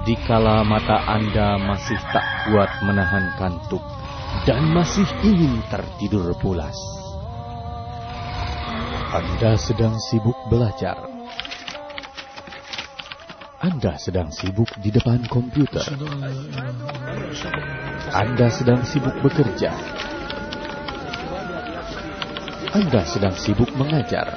dikala mata Anda masih tak kuat menahan kantuk dan masih ingin tertidur pulas. Anda sedang sibuk belajar. Anda sedang sibuk di depan komputer. Anda sedang sibuk bekerja. Anda sedang sibuk mengajar.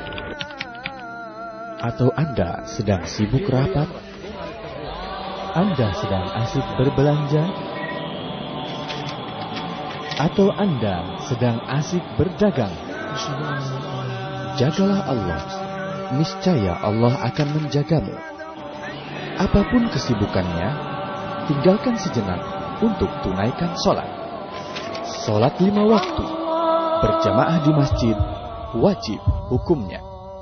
Atau Anda sedang sibuk rapat. Anda sedang asik berbelanja. Atau Anda sedang asik berdagang. Jagalah Allah, niscaya Allah akan menjagamu. Apapun kesibukannya, tinggalkan sejenak untuk tunaikan sholat. Sholat 5 waktu, berjamaah di masjid, wajib hukumnya.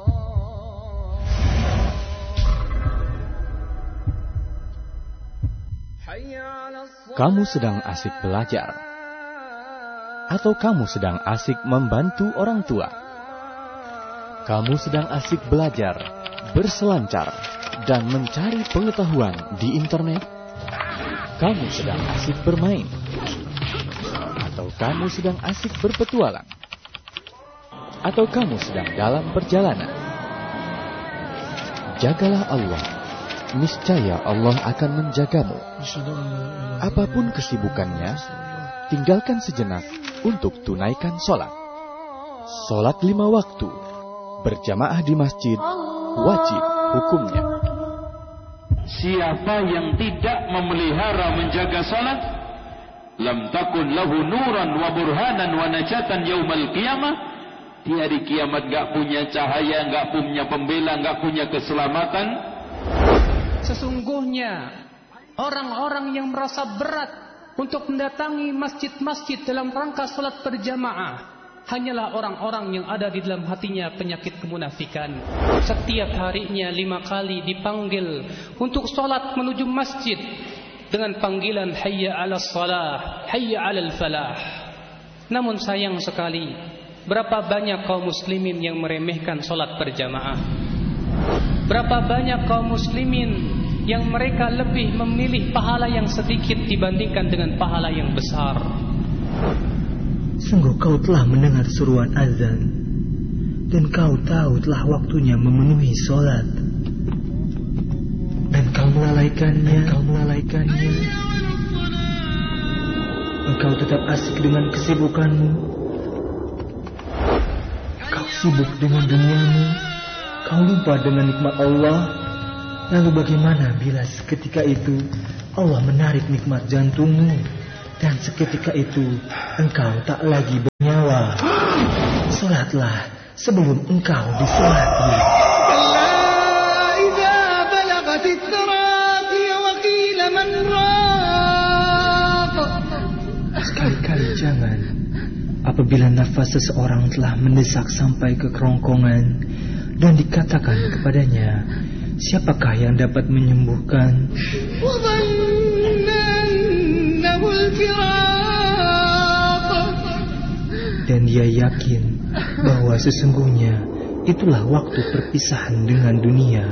Kamu sedang asik belajar, atau kamu sedang asik membantu orang tua? Kamu sedang asik belajar, berselancar, dan mencari pengetahuan di internet? Kamu sedang asik bermain? Atau kamu sedang asik berpetualang? Atau kamu sedang dalam perjalanan? Jagalah Allah, niscaya Allah akan menjagamu. Apapun kesibukannya, tinggalkan sejenak untuk tunaikan sholat. Sholat 5 waktu, berjamaah di masjid, wajib hukumnya. Siapa yang tidak memelihara menjaga salat, lam takun lahu nuran wa burhanan wa najatan yaumal qiyamah. Di hari kiamat gak punya cahaya, gak punya pembela, gak punya keselamatan. Sesungguhnya orang-orang yang merasa berat untuk mendatangi masjid-masjid dalam rangka salat berjamaah hanyalah orang-orang yang ada di dalam hatinya penyakit kemunafikan. Setiap harinya 5 kali dipanggil untuk sholat menuju masjid dengan panggilan hayya 'alas shalah, hayya 'alal falah. Namun sayang sekali, berapa banyak kaum muslimin yang meremehkan sholat berjamaah. Berapa banyak kaum muslimin yang mereka lebih memilih pahala yang sedikit dibandingkan dengan pahala yang besar. Sungguh kau telah mendengar seruan azan, dan kau tahu telah waktunya memenuhi sholat, dan kau melalaikannya. Engkau tetap asik dengan kesibukanmu. Kau sibuk dengan duniamu. Kau lupa dengan nikmat Allah. Lalu bagaimana bila seketika itu Allah menarik nikmat jantungmu, dan seketika itu engkau tak lagi bernyawa? Sholatlah sebelum engkau disolati. Sekali-kali jangan. Apabila nafas seseorang telah mendesak sampai ke kerongkongan dan dikatakan kepadanya, siapakah yang dapat menyembuhkan? Dan dia yakin bahwa sesungguhnya itulah waktu perpisahan dengan dunia.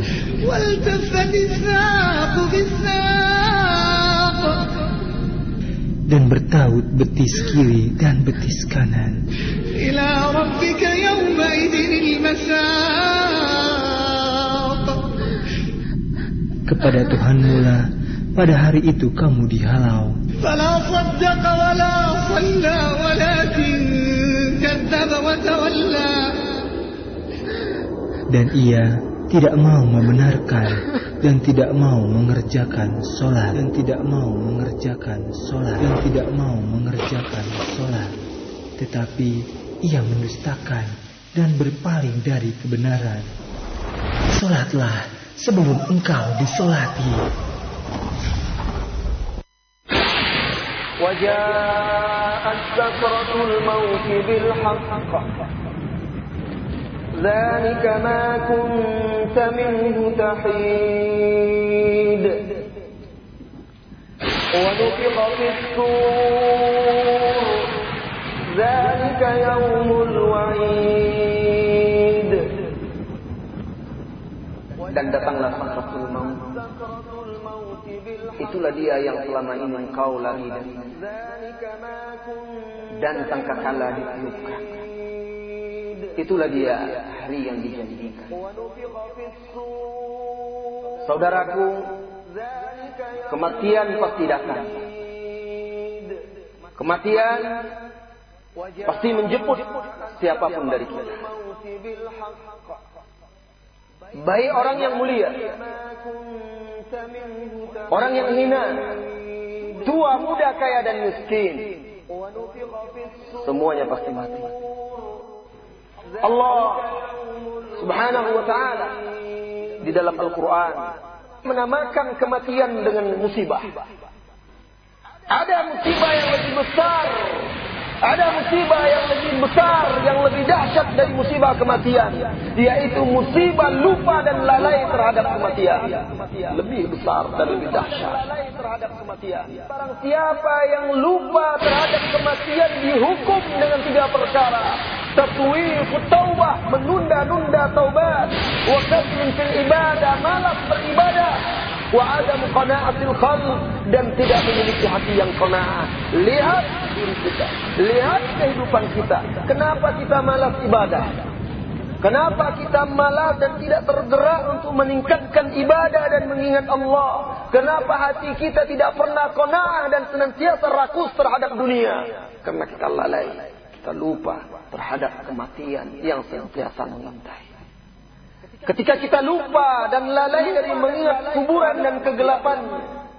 Dan bertaut betis kiri dan betis kanan. Kepada Tuhanmu lah pada hari itu kamu dihalau. Dan ia tidak mau membenarkan dan tidak mau mengerjakan sholat, tetapi ia mendustakan dan berpaling dari kebenaran. Sholatlah sebelum engkau disolati. وجاءت سكرة الموت بالحق ذلك ما كنت منه تحيد ونفخ في الصور ذلك يوم الوعيد. Dan datanglah sakratul maut itulah dia yang selama ini engkau lari dari, dan sangkakala ditiupkan. Itulah dia hari yang dijanjikan. Saudaraku, kematian pasti datang. Kematian pasti menjemput siapapun dari kita. Baik orang yang mulia, orang yang hina, tua, muda, kaya dan miskin, semuanya pasti mati. Allah Subhanahu wa ta'ala di dalam Al-Quran menamakan kematian dengan musibah. Ada musibah yang lebih besar, ada musibah yang lebih besar, yang lebih dahsyat dari musibah kematian, yaitu musibah lupa dan lalai terhadap kematian. Lebih besar dan lebih dahsyat. Barang siapa yang lupa terhadap kematian dihukum dengan 3 perkara. Tatwifut taubah, menunda-nunda taubat, wa kasrun fil ibadah, malas beribadah, wa adamu qana'atil khalq, dan tidak memiliki hati yang qanaah. Lihat diri kita, lihat kehidupan kita. Kenapa kita malas ibadah? Kenapa kita malas dan tidak tergerak untuk meningkatkan ibadah dan mengingat Allah? Kenapa hati kita tidak pernah qanaah dan senantiasa rakus terhadap dunia? Karena kita lalai, kita lupa terhadap kematian yang senantiasa mengintai. Ketika kita lupa dan lalai dari mengingat kuburan dan kegelapannya,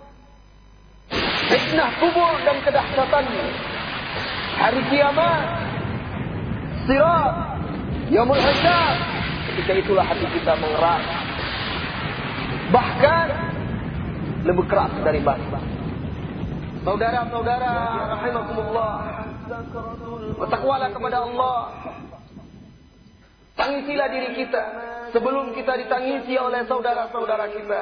fitnah kubur dan kedahsyatannya, hari kiamat, sirat, yaumul hisab, ketika itulah hati kita mengeras, bahkan lebih keras dari batu. Saudara-saudara rahimakumullah, bertakwalah kepada Allah. Tangisilah diri kita sebelum kita ditangisi oleh saudara-saudara kita.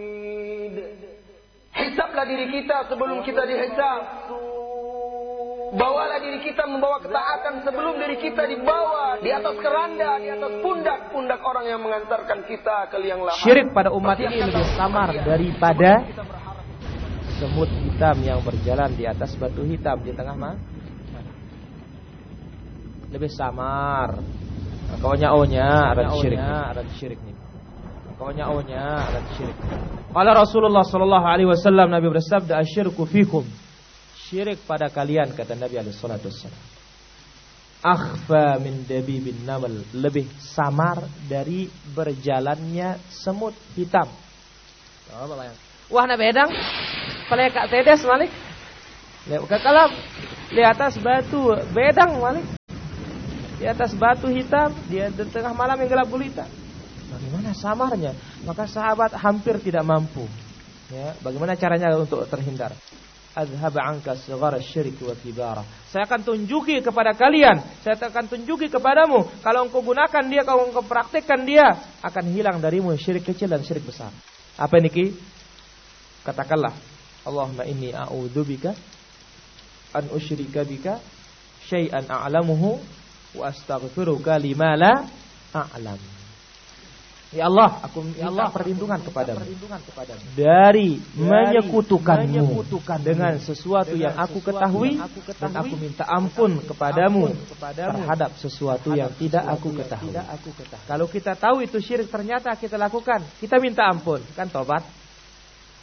Hisablah diri kita sebelum kita dihisab. Bawalah diri kita membawa ketaatan sebelum diri kita dibawa di atas keranda, di atas pundak-pundak orang yang mengantarkan kita ke liang lahat. Syirik pada umat ini lebih samar daripada semut hitam yang berjalan di atas batu hitam di tengah mana? Lebih samar. Kaunya ada syirik nih. Kaunya ada syirik. Qala Rasulullah sallallahu alaihi wasallam, Nabi bersabda, asyirku fikum. Syirik pada kalian, kata Nabi alaihi salatu wasallam, akhfa min dabibin namal, lebih samar dari berjalannya semut hitam. Coba bayang. Wah, na bedang. Kalau Kak Tedes Malik. Kalau di atas batu bedang Malik. Di atas batu hitam, di tengah malam yang gelap gulita. Bagaimana samarnya? Maka sahabat hampir tidak mampu. Ya, bagaimana caranya untuk terhindar? Adhhab anka sighara syirik wa kibara. Saya akan tunjuki kepada kalian, saya akan tunjuki kepadamu, kalau engkau gunakan dia, kalau engkau praktikkan dia, akan hilang darimu syirik kecil dan syirik besar. Apa niki? Katakanlah, Allahumma inni a'udzubika an usyrika bika syai'an a'lamuhu wa astaghfiruka lima la a'lam. Ya Allah, aku minta perlindungan kepadamu dari menyekutukanmu dengan sesuatu yang aku ketahui, dan aku minta ampun kepadamu terhadap sesuatu yang tidak aku ketahui. Kalau kita tahu itu syirik ternyata kita lakukan, kita minta ampun, kan tobat.